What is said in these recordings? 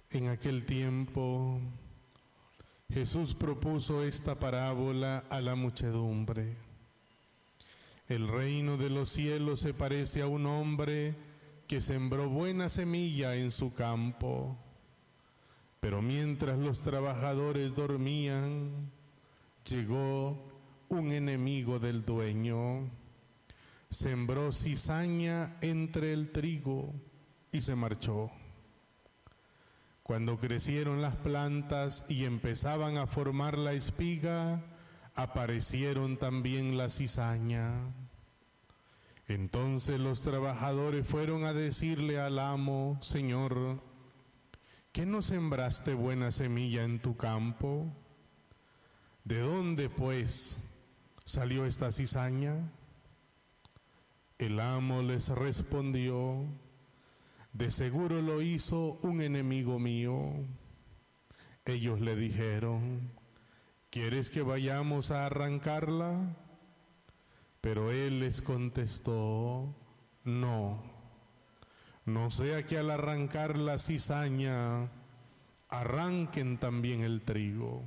En aquel tiempo, Jesús propuso esta parábola a la muchedumbre. El reino de los cielos se parece a un hombre que sembró buena semilla en su campo. Pero mientras los trabajadores dormían, llegó un enemigo del dueño, sembró cizaña entre el trigo y se marchó. Cuando crecieron las plantas y empezaban a formar la espiga, aparecieron también la cizaña. Entonces los trabajadores fueron a decirle al amo: Señor, ¿qué no sembraste buena semilla en tu campo? ¿De dónde, pues, salió esta cizaña? El amo les respondió: de seguro lo hizo un enemigo mío. Ellos le dijeron: ¿quieres que vayamos a arrancarla? Pero él les contestó: no sea que al arrancar la cizaña arranquen también el trigo.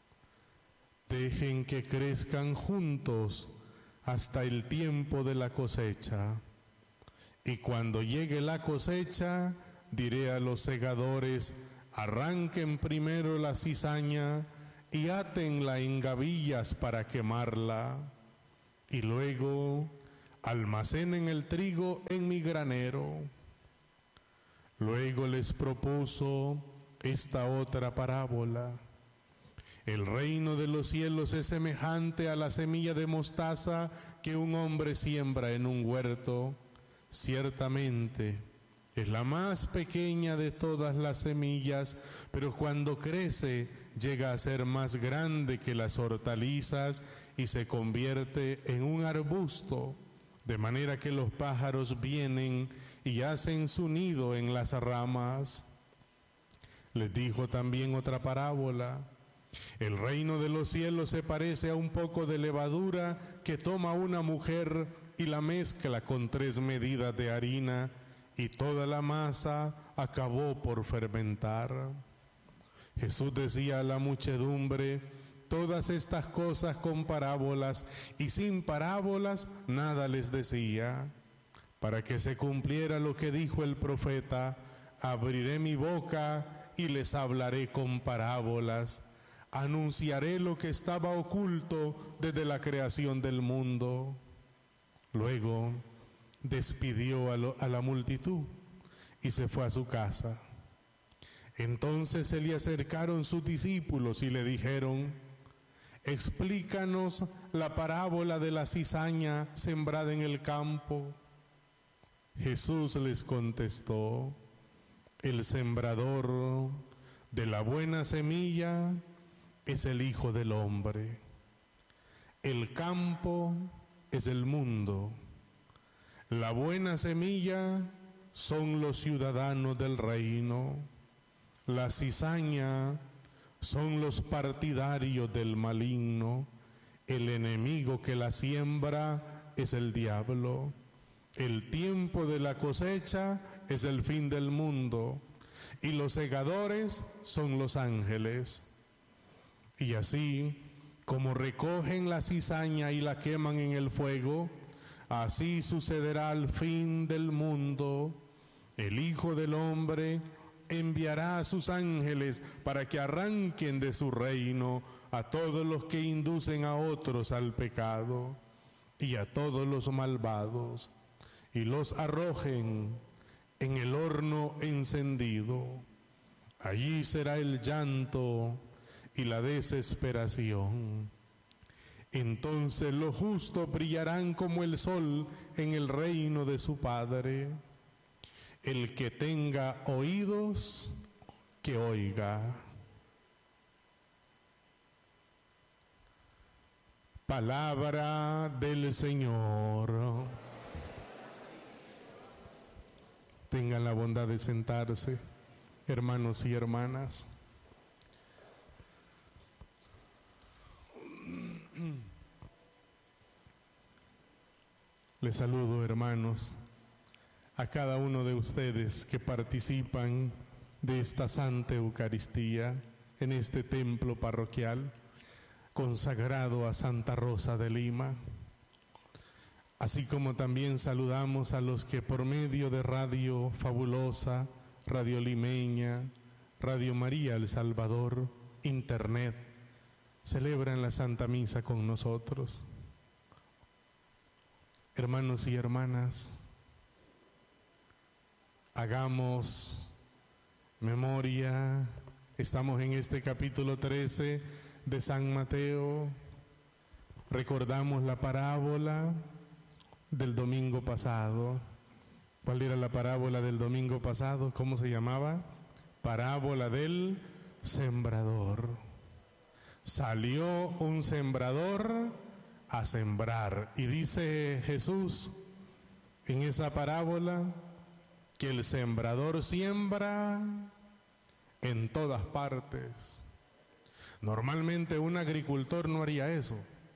Dejen que crezcan juntos hasta el tiempo de la cosecha. Y cuando llegue la cosecha, diré a los segadores: arranquen primero la cizaña y átenla en gavillas para quemarla, y luego almacenen el trigo en mi granero. Luego les propuso esta otra parábola. El reino de los cielos es semejante a la semilla de mostaza que un hombre siembra en un huerto. Ciertamente es la más pequeña de todas las semillas, pero cuando crece llega a ser más grande que las hortalizas y se convierte en un arbusto, de manera que los pájaros vienen y hacen su nido en las ramas. Les dijo también otra parábola. El reino de los cielos se parece a un poco de levadura que toma una mujer y la mezcla con 3 medidas de harina, y toda la masa acabó por fermentar. Jesús decía a la muchedumbre todas estas cosas con parábolas, y sin parábolas nada les decía, para que se cumpliera lo que dijo el profeta: abriré mi boca y les hablaré con parábolas, anunciaré lo que estaba oculto desde la creación del mundo. Luego despidió a la multitud y se fue a su casa. Entonces se le acercaron sus discípulos y le dijeron: explícanos la parábola de la cizaña sembrada en el campo. Jesús les contestó: el sembrador de la buena semilla es el Hijo del Hombre. El campo es el mundo. La buena semilla son los ciudadanos del reino. La cizaña son los partidarios del maligno. El enemigo que la siembra es el diablo. El tiempo de la cosecha es el fin del mundo, y los segadores son los ángeles. Y así como recogen la cizaña y la queman en el fuego, así sucederá al fin del mundo. El Hijo del Hombre enviará a sus ángeles para que arranquen de su reino a todos los que inducen a otros al pecado y a todos los malvados, y los arrojen en el horno encendido. Allí será el llanto y la desesperación. Entonces los justos brillarán como el sol en el reino de su Padre. El que tenga oídos, que oiga. Palabra del Señor. Tengan la bondad de sentarse, hermanos y hermanas. Les saludo, hermanos, a cada uno de ustedes que participan de esta Santa Eucaristía en este templo parroquial consagrado a Santa Rosa de Lima. Así como también saludamos a los que por medio de Radio Fabulosa, Radio Limeña, Radio María El Salvador, Internet, celebran la Santa Misa con nosotros. Hermanos y hermanas, hagamos memoria. Estamos en este capítulo 13 de San Mateo. Recordamos la parábola del domingo pasado. ¿Cuál era la parábola del domingo pasado? ¿Cómo se llamaba? Parábola del sembrador. Salió un sembrador a sembrar. Y dice Jesús en esa parábola que el sembrador siembra en todas partes. Normalmente un agricultor no haría eso.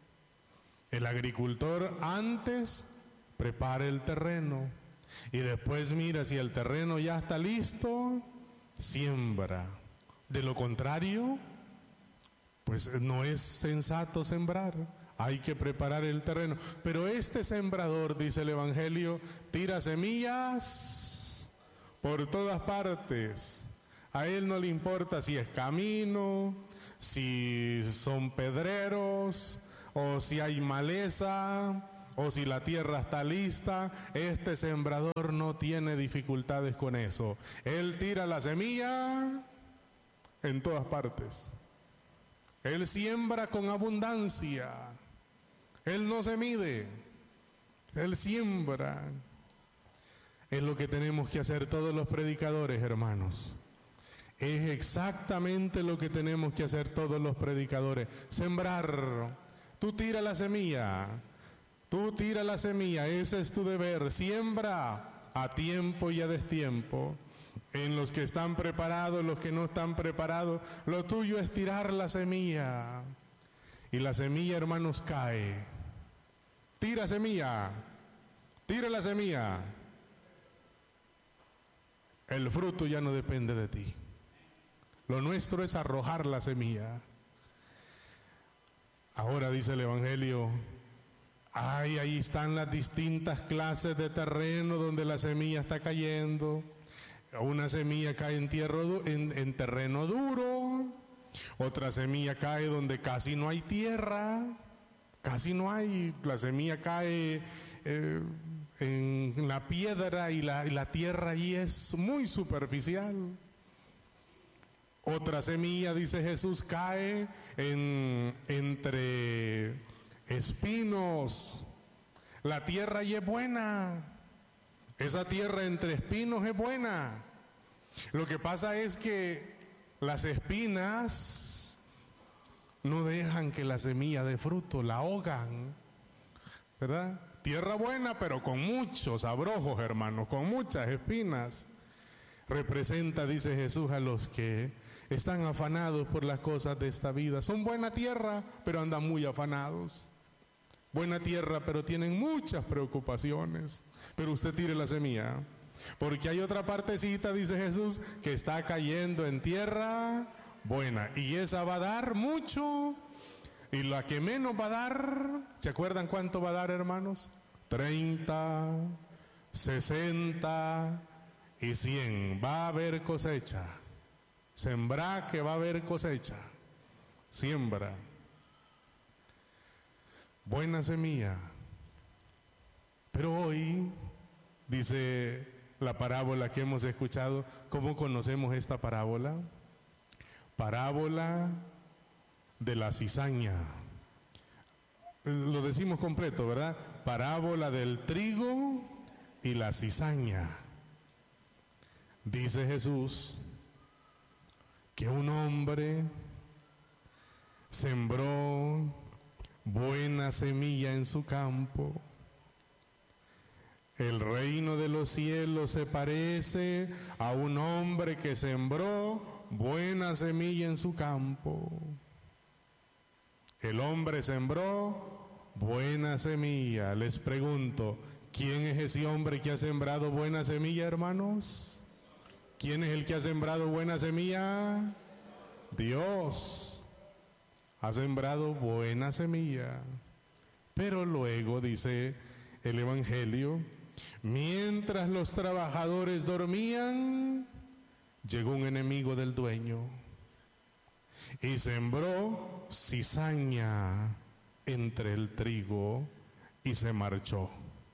El agricultor antes prepara el terreno y después mira si el terreno ya está listo, siembra. De lo contrario, pues no es sensato sembrar. Hay que preparar el terreno. Pero este sembrador, dice el Evangelio, tira semillas por todas partes. A él no le importa si es camino, si son pedreros, o si hay maleza, o si la tierra está lista. Este sembrador no tiene dificultades con eso. Él tira la semilla en todas partes. Él siembra con abundancia. Él no se mide. Él siembra. Es lo que tenemos que hacer todos los predicadores, hermanos. Es exactamente lo que tenemos que hacer todos los predicadores. Sembrar. Tú tira la semilla. Tú tira la semilla. Ese es tu deber. Siembra a tiempo y a destiempo. En los que están preparados, los que no están preparados, lo tuyo es tirar la semilla. Y la semilla, hermanos, cae. Tira semilla. Tira la semilla. El fruto ya no depende de ti. Lo nuestro es arrojar la semilla. Ahora dice el Evangelio, ahí están las distintas clases de terreno donde la semilla está cayendo. Una semilla cae en terreno duro, otra semilla cae donde casi no hay tierra, casi no hay, la semilla cae en la piedra y la tierra ahí es muy superficial. Otra semilla, dice Jesús, cae entre espinos. La tierra ahí es buena. Esa tierra entre espinos es buena. Lo que pasa es que las espinas no dejan que la semilla dé fruto, la ahogan, ¿verdad? Tierra buena, pero con muchos abrojos, hermanos, con muchas espinas. Representa, dice Jesús, a los que están afanados por las cosas de esta vida. Son buena tierra, pero andan muy afanados. Buena tierra, pero tienen muchas preocupaciones. Pero usted tire la semilla, porque hay otra partecita, dice Jesús, que está cayendo en tierra buena, y esa va a dar mucho, y la que menos va a dar, ¿se acuerdan cuánto va a dar, hermanos? 30, 60 y 100. Va a haber cosecha. Sembra que va a haber cosecha. Siembra. Buena semilla. Pero hoy, dice la parábola que hemos escuchado, ¿cómo conocemos esta parábola? Parábola de la cizaña. Lo decimos completo, ¿verdad? Parábola del trigo y la cizaña. Dice Jesús que un hombre sembró buena semilla en su campo. El reino de los cielos se parece a un hombre que sembró buena semilla en su campo. El hombre sembró buena semilla. Les pregunto, ¿quién es ese hombre que ha sembrado buena semilla, hermanos? ¿Quién es el que ha sembrado buena semilla? Dios ha sembrado buena semilla. Pero luego dice el Evangelio, mientras los trabajadores dormían, llegó un enemigo del dueño y sembró cizaña entre el trigo y se marchó.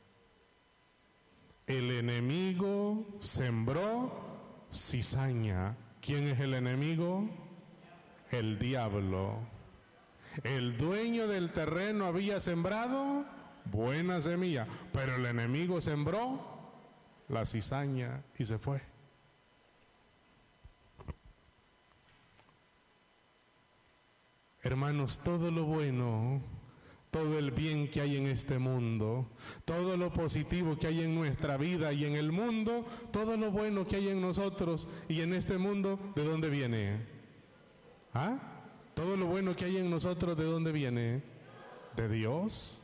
El enemigo sembró cizaña. ¿Quién es el enemigo? El diablo. El dueño del terreno había sembrado buena semilla, pero el enemigo sembró la cizaña y se fue. Hermanos, todo lo bueno, todo el bien que hay en este mundo, todo lo positivo que hay en nuestra vida y en el mundo, todo lo bueno que hay en nosotros y en este mundo, ¿de dónde viene? ¿Ah? Todo lo bueno que hay en nosotros, ¿de dónde viene? ¿De Dios?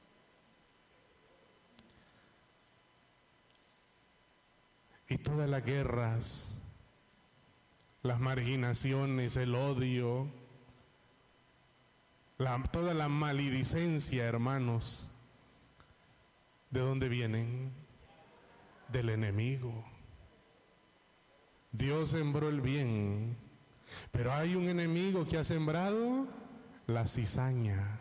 Y todas las guerras, las marginaciones, el odio, toda la maledicencia, hermanos, ¿de dónde vienen? Del enemigo. Dios sembró el bien, pero hay un enemigo que ha sembrado la cizaña.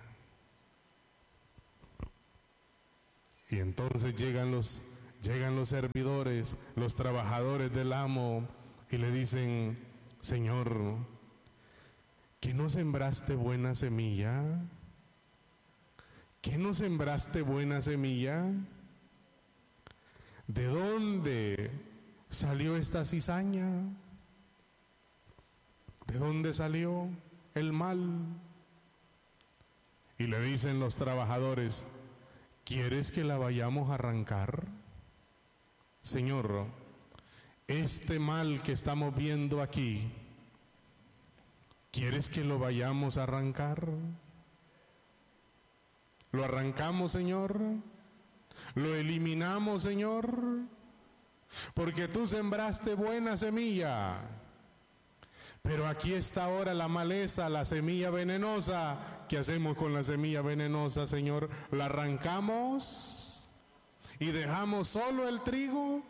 Y entonces llegan los servidores, los trabajadores del amo, y le dicen: Señor, ¿que no sembraste buena semilla? ¿Que no sembraste buena semilla? ¿De dónde salió esta cizaña? ¿De dónde salió el mal? Y le dicen los trabajadores: ¿quieres que la vayamos a arrancar? Señor, este mal que estamos viendo aquí, ¿quieres que lo vayamos a arrancar? ¿Lo arrancamos, Señor? ¿Lo eliminamos, Señor? Porque tú sembraste buena semilla, pero aquí está ahora la maleza, la semilla venenosa. ¿Qué hacemos con la semilla venenosa, Señor? ¿La arrancamos y dejamos solo el trigo?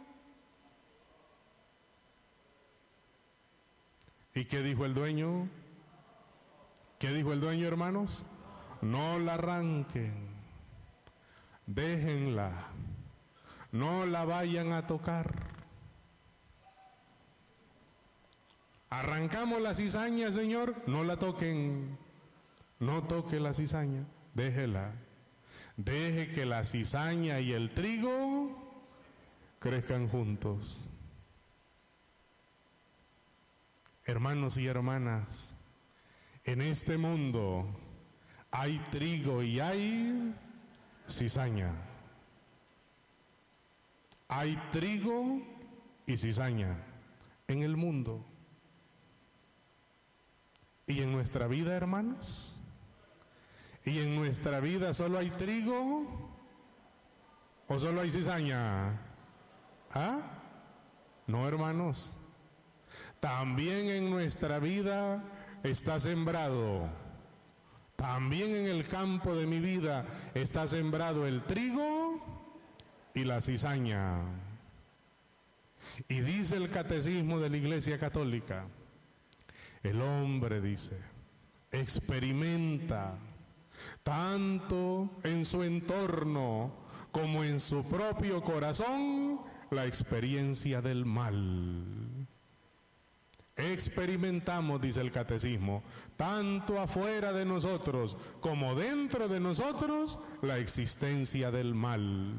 ¿Y qué dijo el dueño? ¿Qué dijo el dueño, hermanos? No la arranquen, déjenla, no la vayan a tocar. Arrancamos la cizaña, Señor, no la toquen, no toque la cizaña, déjela. Deje que la cizaña y el trigo crezcan juntos. Hermanos y hermanas, en este mundo hay trigo y hay cizaña. Hay trigo y cizaña en el mundo. ¿Y en nuestra vida, hermanos? ¿Y en nuestra vida solo hay trigo o solo hay cizaña? ¿Ah? No, hermanos. También en nuestra vida está sembrado. También en el campo de mi vida está sembrado el trigo y la cizaña. Y dice el catecismo de la Iglesia Católica, el hombre, dice, experimenta tanto en su entorno como en su propio corazón la experiencia del mal. Experimentamos, dice el catecismo, tanto afuera de nosotros como dentro de nosotros la existencia del mal.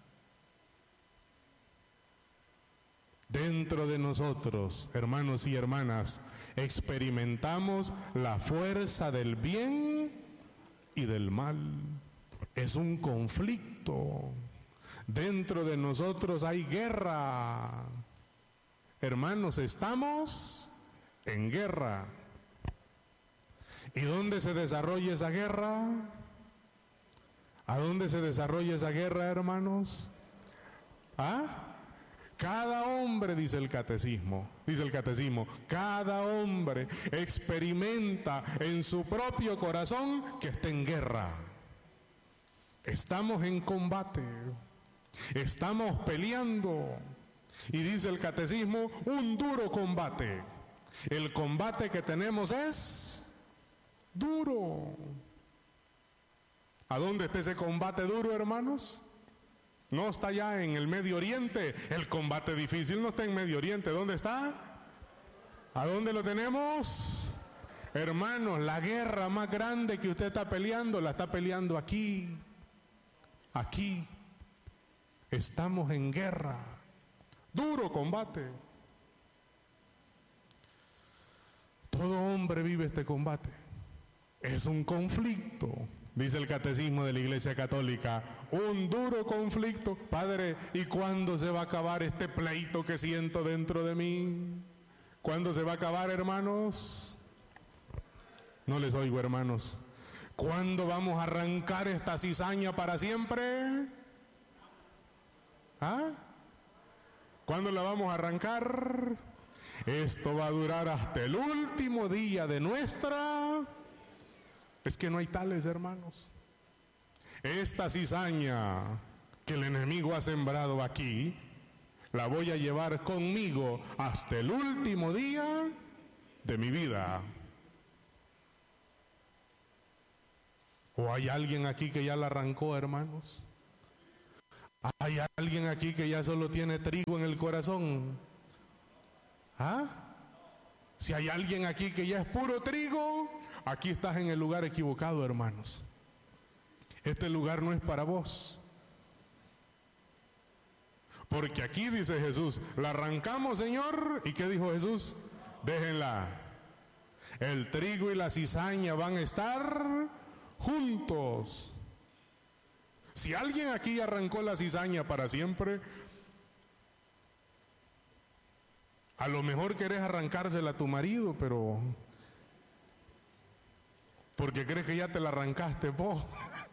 Dentro de nosotros, hermanos y hermanas, experimentamos la fuerza del bien y del mal. Es un conflicto. Dentro de nosotros hay guerra. Hermanos, estamos en guerra. ¿Y dónde se desarrolla esa guerra? ¿A dónde se desarrolla esa guerra, hermanos? ¿Ah? Cada hombre, dice el catecismo, cada hombre experimenta en su propio corazón que está en guerra. Estamos en combate, estamos peleando. Y dice el catecismo, un duro combate. El combate que tenemos es duro. ¿A dónde está ese combate duro, hermanos? No está allá en el Medio Oriente. El combate difícil no está en Medio Oriente. ¿Dónde está? ¿A dónde lo tenemos? Hermanos, la guerra más grande que usted está peleando, la está peleando aquí. Aquí. Estamos en guerra. Duro combate. Todo hombre vive este combate. Es un conflicto. Dice el catecismo de la Iglesia Católica, un duro conflicto. Padre, ¿y cuándo se va a acabar este pleito que siento dentro de mí? ¿Cuándo se va a acabar, hermanos? No les oigo, hermanos. ¿Cuándo vamos a arrancar esta cizaña para siempre? ¿Ah? ¿Cuándo la vamos a arrancar? Esto va a durar hasta el último día de nuestra... Es que no hay tales, hermanos. Esta cizaña que el enemigo ha sembrado aquí, la voy a llevar conmigo hasta el último día de mi vida. ¿O hay alguien aquí que ya la arrancó, hermanos? ¿Hay alguien aquí que ya solo tiene trigo en el corazón? ¿Ah? Si hay alguien aquí que ya es puro trigo, aquí estás en el lugar equivocado, hermanos. Este lugar no es para vos. Porque aquí dice Jesús, la arrancamos, Señor. ¿Y qué dijo Jesús? Déjenla. El trigo y la cizaña van a estar juntos. Si alguien aquí arrancó la cizaña para siempre, a lo mejor querés arrancársela a tu marido, pero porque crees que ya te la arrancaste vos.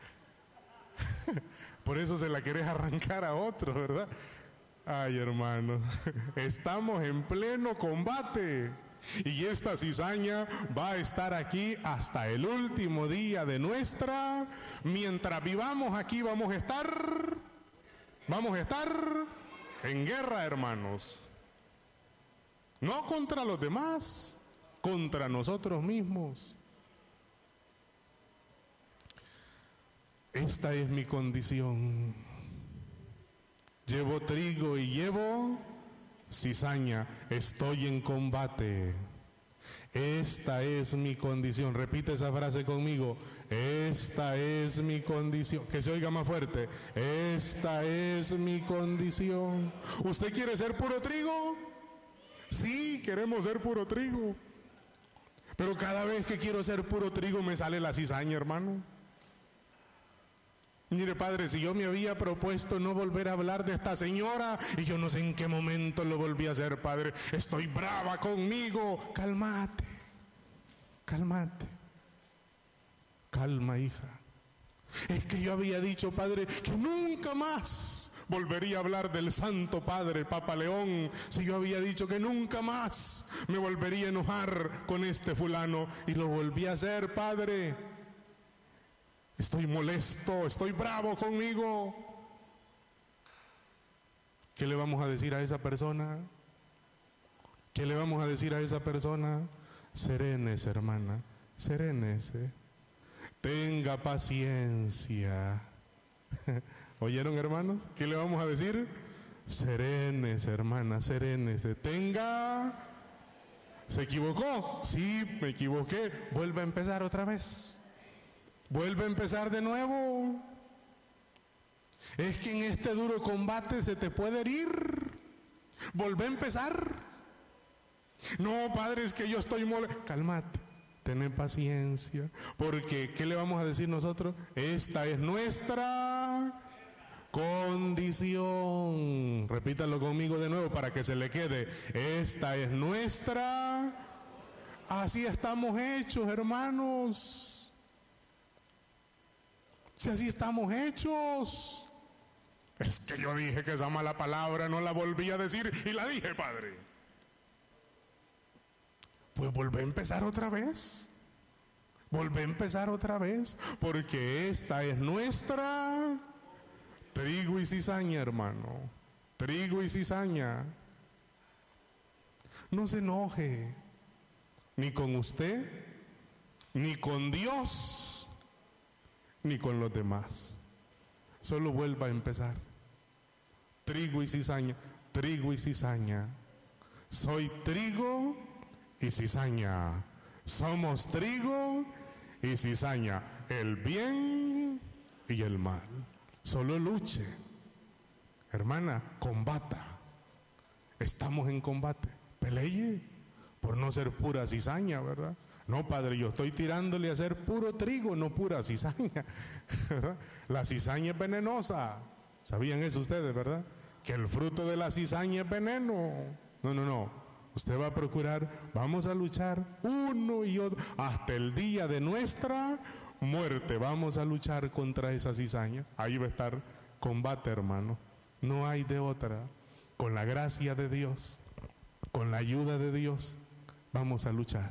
Por eso se la querés arrancar a otro, ¿verdad? Ay, hermano, estamos en pleno combate. Y esta cizaña va a estar aquí hasta el último día de nuestra. Mientras vivamos aquí vamos a estar en guerra, hermanos. No contra los demás, contra nosotros mismos. Esta es mi condición. Llevo trigo y llevo cizaña. Estoy en combate. Esta es mi condición. Repite esa frase conmigo. Esta es mi condición. Que se oiga más fuerte. Esta es mi condición. ¿Usted quiere ser puro trigo? Sí, queremos ser puro trigo. Pero cada vez que quiero ser puro trigo me sale la cizaña, hermano. Mire, padre, si yo me había propuesto no volver a hablar de esta señora y yo no sé en qué momento lo volví a hacer, padre. Estoy brava conmigo. Cálmate, cálmate. Calma, hija. Es que yo había dicho, padre, que nunca más volvería a hablar del Santo Padre, Papa León. Si yo había dicho que nunca más me volvería a enojar con este fulano y lo volví a hacer, padre. Estoy molesto, estoy bravo conmigo. ¿Qué le vamos a decir a esa persona? ¿Qué le vamos a decir a esa persona? Serénese, hermana, serénese. Tenga paciencia. ¿Oyeron, hermanos? ¿Qué le vamos a decir? Serénese, hermana, serénese. Tenga... ¿Se equivocó? Sí, me equivoqué. Vuelve a empezar otra vez. Vuelve a empezar de nuevo. Es que en este duro combate se te puede herir. Vuelve a empezar. No, padre, es que yo estoy molesto. Cálmate, ten paciencia. Porque, ¿qué le vamos a decir nosotros? Esta es nuestra condición. Repítalo conmigo de nuevo para que se le quede. Esta es nuestra. Así estamos hechos, hermanos. Si así estamos hechos. Es que yo dije que esa mala palabra no la volví a decir y la dije, Padre. Pues volvé a empezar otra vez. Volvé a empezar otra vez, porque esta es nuestra trigo y cizaña, hermano. Trigo y cizaña. No se enoje, ni con usted, ni con Dios, ni con los demás. Solo vuelva a empezar. Trigo y cizaña, trigo y cizaña. Soy trigo y cizaña. Somos trigo y cizaña, el bien y el mal. Solo luche. Hermana, combata. Estamos en combate. Pelee por no ser pura cizaña, ¿verdad? No, Padre, yo estoy tirándole a ser puro trigo, no pura cizaña. La cizaña es venenosa. ¿Sabían eso ustedes, verdad? Que el fruto de la cizaña es veneno. No. Usted va a procurar, vamos a luchar uno y otro, hasta el día de nuestra muerte. Vamos a luchar contra esa cizaña. Ahí va a estar combate, hermano. No hay de otra. Con la gracia de Dios, con la ayuda de Dios, vamos a luchar.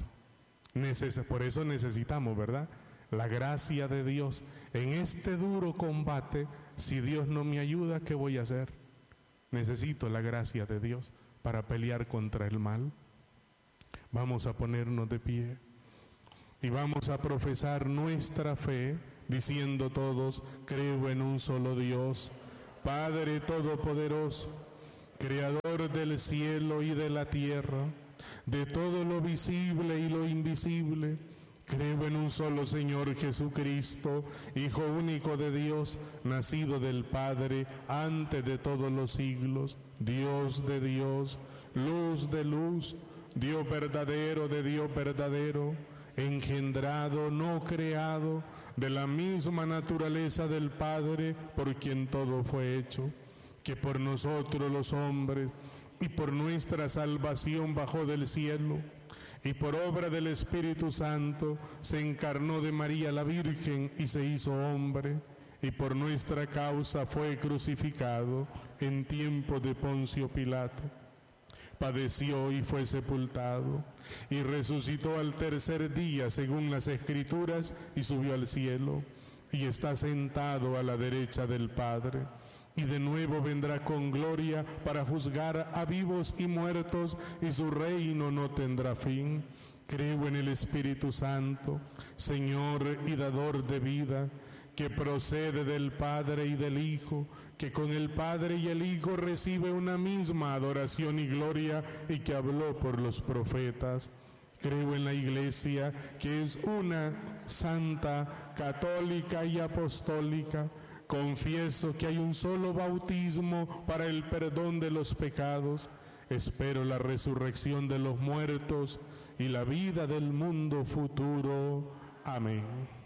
Por eso necesitamos, ¿verdad? La gracia de Dios. En este duro combate, si Dios no me ayuda, ¿qué voy a hacer? Necesito la gracia de Dios para pelear contra el mal. Vamos a ponernos de pie y vamos a profesar nuestra fe, diciendo todos: creo en un solo Dios, Padre Todopoderoso, Creador del cielo y de la tierra, de todo lo visible y lo invisible. Creo en un solo Señor Jesucristo, Hijo único de Dios, nacido del Padre antes de todos los siglos, Dios de Dios, luz de luz, Dios verdadero de Dios verdadero, engendrado, no creado, de la misma naturaleza del Padre, por quien todo fue hecho, que por nosotros los hombres y por nuestra salvación bajó del cielo, y por obra del Espíritu Santo se encarnó de María la Virgen y se hizo hombre, y por nuestra causa fue crucificado en tiempo de Poncio Pilato. Padeció y fue sepultado, y resucitó al tercer día según las Escrituras, y subió al cielo, y está sentado a la derecha del Padre. Y de nuevo vendrá con gloria para juzgar a vivos y muertos, y su reino no tendrá fin. Creo en el Espíritu Santo, Señor y dador de vida, que procede del Padre y del Hijo, que con el Padre y el Hijo recibe una misma adoración y gloria, y que habló por los profetas. Creo en la Iglesia, que es una, santa, católica y apostólica. Confieso que hay un solo bautismo para el perdón de los pecados. Espero la resurrección de los muertos y la vida del mundo futuro. Amén.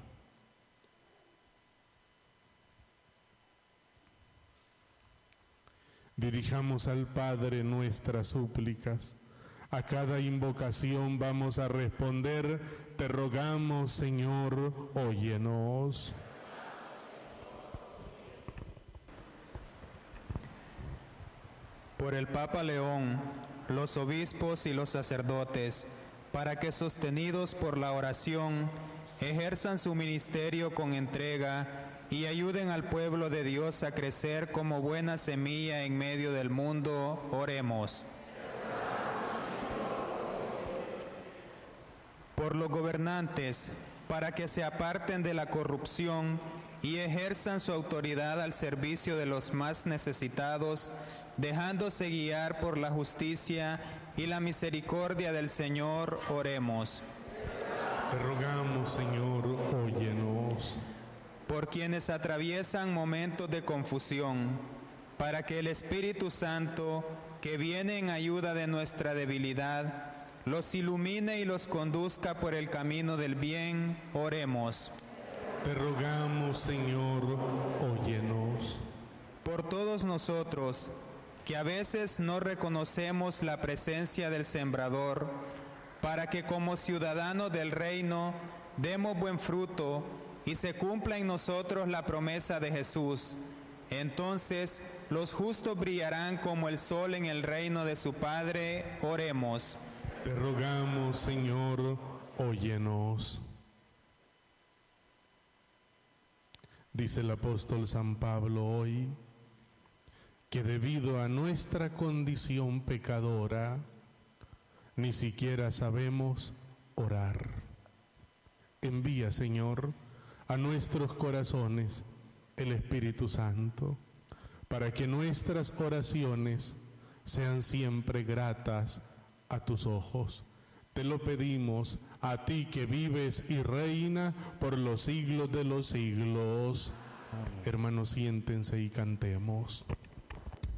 Dirijamos al Padre nuestras súplicas. A cada invocación vamos a responder: te rogamos, Señor, óyenos. Por el Papa León, los obispos y los sacerdotes, para que sostenidos por la oración, ejerzan su ministerio con entrega y ayuden al pueblo de Dios a crecer como buena semilla en medio del mundo, oremos. Por los gobernantes, para que se aparten de la corrupción y ejerzan su autoridad al servicio de los más necesitados, dejándose guiar por la justicia y la misericordia del Señor, oremos. Te rogamos, Señor, óyenos. Por quienes atraviesan momentos de confusión, para que el Espíritu Santo, que viene en ayuda de nuestra debilidad, los ilumine y los conduzca por el camino del bien, oremos. Te rogamos, Señor, óyenos. Por todos nosotros, que a veces no reconocemos la presencia del Sembrador, para que como ciudadanos del reino demos buen fruto y se cumpla en nosotros la promesa de Jesús. Entonces, los justos brillarán como el sol en el reino de su Padre. Oremos. Te rogamos, Señor, óyenos. Dice el apóstol San Pablo hoy que debido a nuestra condición pecadora, ni siquiera sabemos orar. Envía, Señor, a nuestros corazones el Espíritu Santo, para que nuestras oraciones sean siempre gratas a tus ojos. Te lo pedimos a ti que vives y reina por los siglos de los siglos. Amén. Hermanos, siéntense y cantemos.